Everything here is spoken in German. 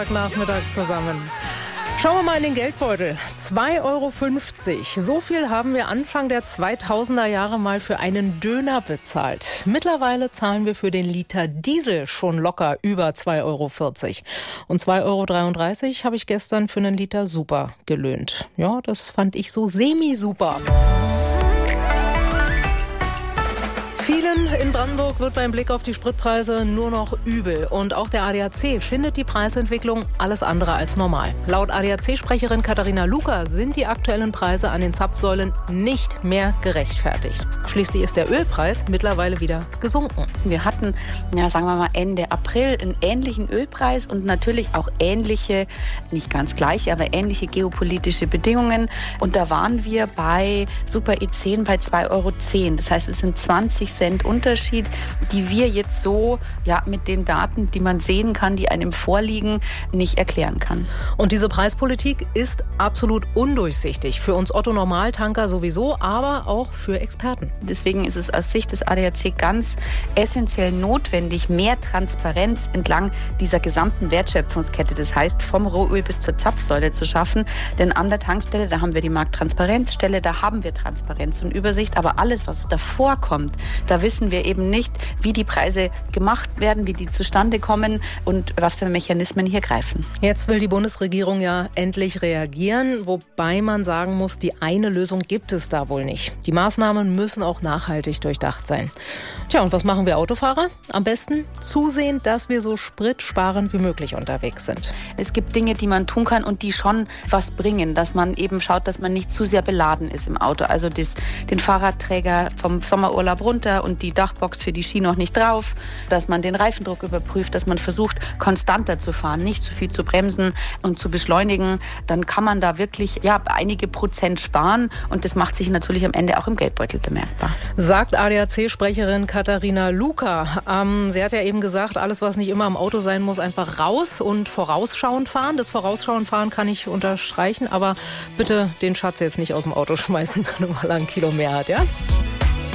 Nachmittag zusammen. Schauen wir mal in den Geldbeutel. 2,50 €. So viel haben wir Anfang der 2000er Jahre mal für einen Döner bezahlt. Mittlerweile zahlen wir für den Liter Diesel schon locker über 2,40 €. Und 2,33 € habe ich gestern für einen Liter Super gelöhnt. Ja, das fand ich so semi-super. Vielen in Brandenburg wird beim Blick auf die Spritpreise nur noch übel. Und auch der ADAC findet die Preisentwicklung alles andere als normal. Laut ADAC-Sprecherin Katharina Luca sind die aktuellen Preise an den Zapfsäulen nicht mehr gerechtfertigt. Schließlich ist der Ölpreis mittlerweile wieder gesunken. Wir hatten, sagen wir mal Ende April, einen ähnlichen Ölpreis und natürlich auch ähnliche, nicht ganz gleiche, aber ähnliche geopolitische Bedingungen. Und da waren wir bei Super E10 bei 2,10 €. Das heißt, es sind 20 Cent Unterschied, die wir jetzt so mit den Daten, die man sehen kann, die einem vorliegen, nicht erklären kann. Und diese Preispolitik ist absolut undurchsichtig. Für uns Otto-Normaltanker sowieso, aber auch für Experten. Deswegen ist es aus Sicht des ADAC ganz essentiell notwendig, mehr Transparenz entlang dieser gesamten Wertschöpfungskette, das heißt vom Rohöl bis zur Zapfsäule zu schaffen. Denn an der Tankstelle, da haben wir die Markttransparenzstelle, da haben wir Transparenz und Übersicht, aber alles, was davor kommt, da wissen wir eben nicht, wie die Preise gemacht werden, wie die zustande kommen und was für Mechanismen hier greifen. Jetzt will die Bundesregierung ja endlich reagieren, wobei man sagen muss, die eine Lösung gibt es da wohl nicht. Die Maßnahmen müssen auch nachhaltig durchdacht sein. Tja, und was machen wir Autofahrer? Am besten zusehen, dass wir so spritsparend wie möglich unterwegs sind. Es gibt Dinge, die man tun kann und die schon was bringen, dass man eben schaut, dass man nicht zu sehr beladen ist im Auto. Also den Fahrradträger vom Sommerurlaub runter und die Dachbox für die Ski noch nicht drauf, dass man den Reifendruck überprüft, dass man versucht, konstanter zu fahren, nicht zu viel zu bremsen und zu beschleunigen. Dann kann man da wirklich einige Prozent sparen und das macht sich natürlich am Ende auch im Geldbeutel bemerkbar. Sagt ADAC-Sprecherin Katharina Luca. Sie hat ja eben gesagt, alles, was nicht immer im Auto sein muss, einfach raus und vorausschauend fahren. Das vorausschauend fahren kann ich unterstreichen, aber bitte den Schatz jetzt nicht aus dem Auto schmeißen, wenn man mal ein Kilo mehr hat, ja?